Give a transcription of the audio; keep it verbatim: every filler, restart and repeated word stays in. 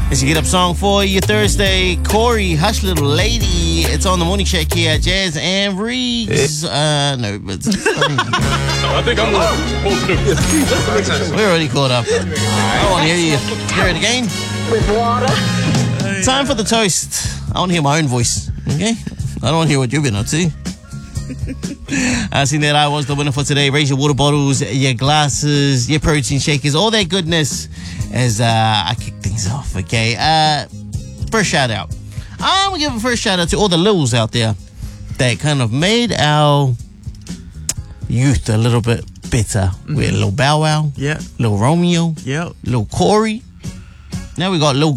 As you get up song for your Thursday, Corey, Hush Little Lady. It's on the morning check here at Jazz and Reeves. Uh, no, but I think I'm the we're already caught up. I want to hear you hear it again. With water. Time for the toast. I want to hear my own voice. Okay, I don't want to hear what you've been up to. I seen that I was the winner for today. Raise your water bottles, your glasses, your protein shakers, all that goodness as uh, I kick things off, okay? Uh, first shout out. I'm going to give a first shout out to all the Lils out there that kind of made our youth a little bit better. Mm-hmm. With Lil Bow Wow, yeah, Lil Romeo, yeah, Lil Corey. Now we got Lil